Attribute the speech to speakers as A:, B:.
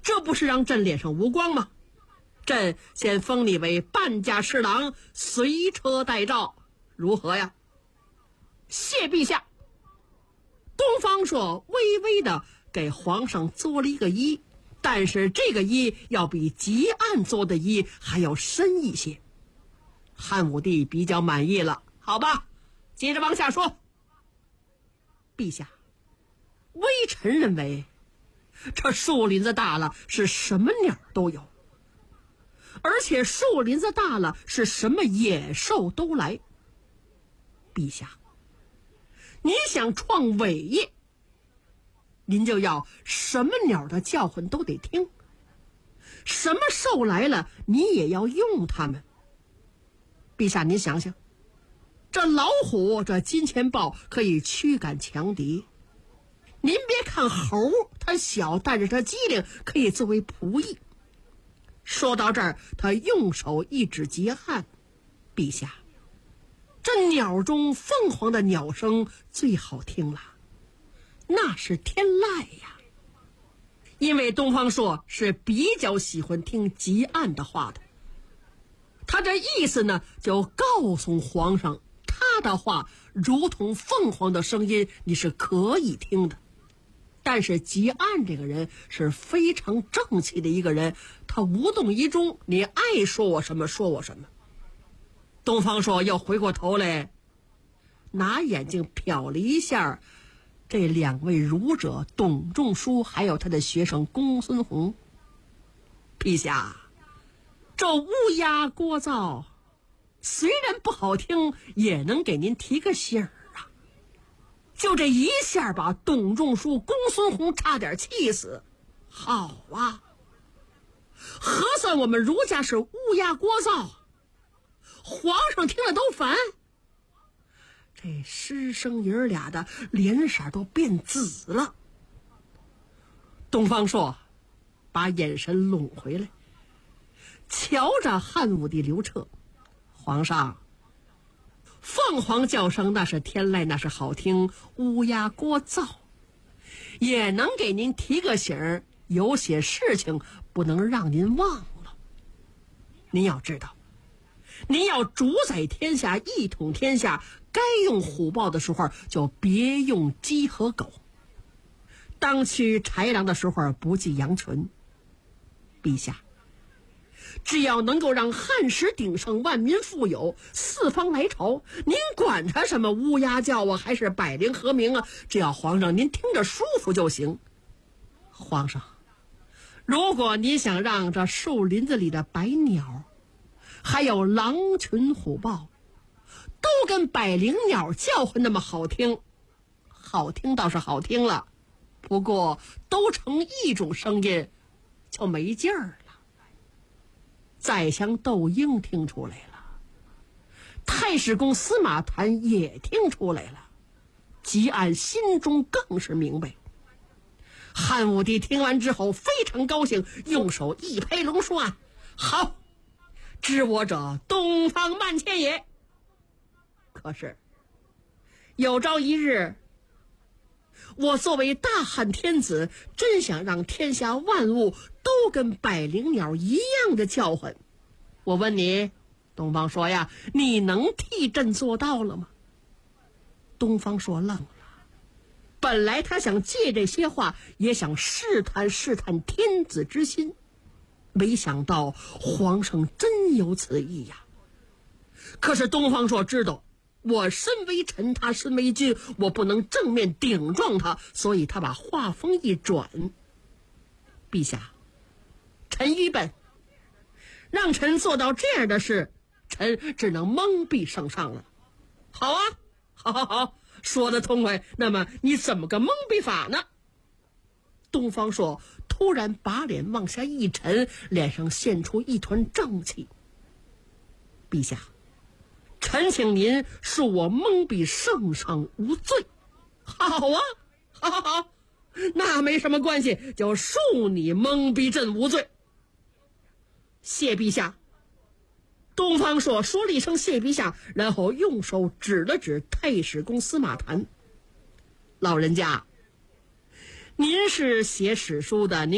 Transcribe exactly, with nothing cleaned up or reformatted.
A: 这不是让朕脸上无光吗？朕先封你为半驾侍郎，随车待诏，如何呀？谢陛下。东方朔微微的给皇上作了一个揖，但是这个揖要比汲黯做的揖还要深一些。汉武帝比较满意了，好吧，接着往下说。陛下，微臣认为这树林子大了是什么鸟都有，而且树林子大了是什么野兽都来。陛下，您想创伟业，您就要什么鸟的叫唤都得听，什么兽来了你也要用它们。陛下，您想想，这老虎这金钱豹可以驱赶强敌，您别看猴它小，但是它机灵，可以作为仆役。说到这儿，他用手一指汲黯，陛下，这鸟中凤凰的鸟声最好听了，那是天籁呀。因为东方朔是比较喜欢听汲黯的话的，他这意思呢，就告诉皇上，他的话如同凤凰的声音，你是可以听的。但是汲黯这个人是非常正气的一个人，他无动于衷，你爱说我什么说我什么。东方朔又回过头来，拿眼睛瞟了一下这两位儒者董仲舒还有他的学生公孙弘。陛下，这乌鸦聒噪虽然不好听，也能给您提个醒儿啊。就这一下把董仲舒、公孙弘差点气死。好啊，核算我们儒家是乌鸦聒噪，皇上听了都烦。这师生爷俩的脸色都变紫了。东方朔把眼神拢回来，瞧着汉武帝刘彻，皇上，凤凰叫声那是天籁，那是好听，乌鸦聒噪也能给您提个醒儿，有些事情不能让您忘了。您要知道，您要主宰天下，一统天下，该用虎豹的时候就别用鸡和狗，当驱豺狼的时候不忌羊群。陛下，只要能够让汉室鼎盛，万民富有，四方来朝，您管他什么乌鸦叫啊，还是百灵和鸣啊，只要皇上您听着舒服就行。皇上，如果您想让这树林子里的百鸟还有狼群虎豹都跟百灵鸟叫唤那么好听，好听倒是好听了，不过都成一种声音就没劲儿了。宰相窦婴听出来了，太史公司马谈也听出来了，汲黯心中更是明白。汉武帝听完之后非常高兴，用手一拍龙书案，好，知我者东方慢迁也。可是有朝一日，我作为大汉天子，真想让天下万物都跟百灵鸟一样的叫唤。我问你，东方朔呀，你能替朕做到了吗？东方朔愣了，本来他想借这些话也想试探试探天子之心，没想到皇上真有此意呀。可是东方朔知道，我身为臣，他身为君，我不能正面顶撞他，所以他把话锋一转，陛下，臣愚笨，让臣做到这样的事，臣只能蒙蔽圣上了。好啊，好好好，说得痛快，那么你怎么个蒙蔽法呢？东方朔突然把脸往下一沉，脸上现出一团正气。陛下，臣请您恕我蒙蔽圣上无罪。好啊，好好好，那没什么关系，就恕你蒙蔽朕无罪。谢陛下。东方朔说了一声谢陛下，然后用手指了指太史公司马谈，老人家，您是写史书的，您